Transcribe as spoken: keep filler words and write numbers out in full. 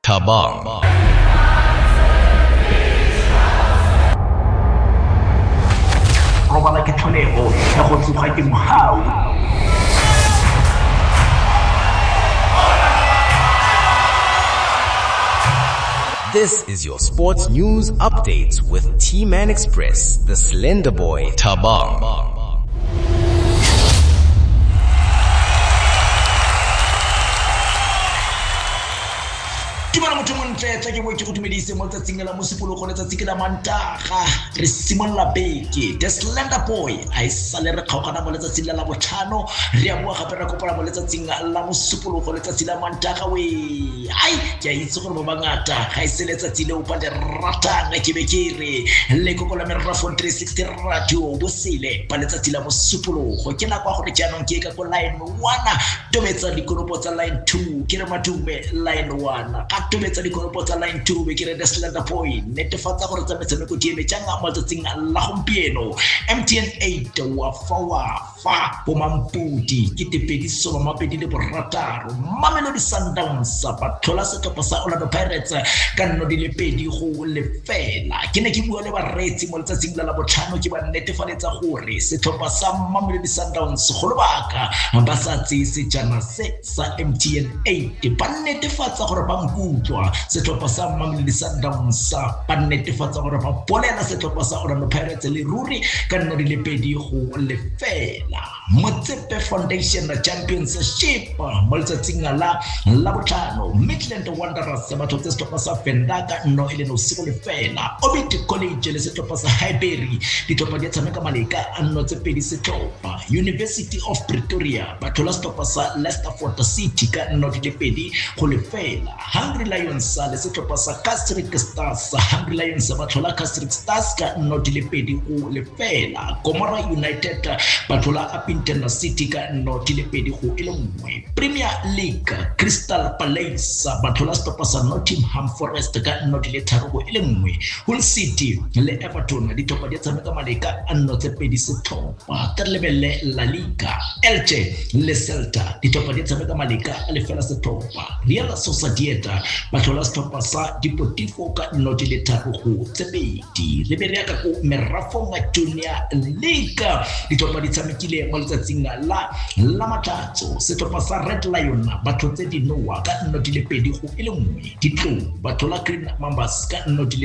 Thabang. Robala ke tlholeho ya go tsoga ke mohau. This is your sports news updates with T-Man Express, the Slender Boy, Thabang. Tla ke boetse go dumedise mo tsatsing la mosepologo le tsatsing la mantaga re simolla beke the Slender Boy a isale re kgaogana mo letsatsing la botlhano re a bua gape re kopana mo letsatsing la mosepologo le tsatsing la mantaga we ai ke a itse gore ba bangata ga ise letsatsi le o pa le ratang ke be ke re le kokola merafo three sixty radio bosele pa letsatsi la mosepologo ke na kwa gore jaanong ke ka ko line one tobetsa dikolopo tsa line two ke re matume line one ka tobetsa dikolopo tsa line two be ke re the Slender Boy netefatsa gore tsa metshameko di eme jang mo tsatsing la gompieno M T N eight wa fa wa fa bo mampudi ke tepedi so mapedi le borataro Mamelodi Sundowns ba thola setlhopha sa Orlando Pirates ka nno di le pedi go le fela ke ne ke bua le baretsi mo tsatsing la botlhano ke ba netefaletsa gore setlhopha sa Mamelodi Sundowns go lebaka ba sa tsise jana se sa M T N eight ba netefatsa gore ba nkutlwa setlhopha sa Mamelodi Sundowns ba netefatsa gore ba bolela setlhopha sa Orlando Pirates le ruri ka nno di le pedi go le fela Motsepe Foundation Championship mo letsatsing la la botlhano Midland Wanderers ba thotse setlhopha sa Fendaka nno ile no siko le fela Obiti College le setlhopha sa Highbury ditlhopha di tshameka maleka nno tse pedi setlhopha University of Pretoria ba thola setlhopha sa Leicester City ka nno di le pedi go le fela Hungry Lions le setlhopha sa Casric Stars Hungry Lions ba thola Casric Stars ka nno di le pedi go le fela Gomora United ba thola Apintena City ka nno di le pedi go ile nngwe Premier League Crystal Palace ba thola setlhopha sa Nottingham Forest ka nno di le tharo go ile nngwe Hull City le Everton di topa di tshameka maleka nno tse pedi setlhopha ka lebelle La Liga Elche le Celta di topa di tshameka maleka le fela setlhopha Real Sociedad ba thola setlhopha sa Deportivo ka nno di le tharo go tse pedi le be re ka go merafo nga Junior League di topa di tshamekile mo letsatsing la la matatso setlhopha sa Red Lion ba thotse di noa ka nno di le pedi go ile nngwe di tlo ba thola Green Mambas ka nno di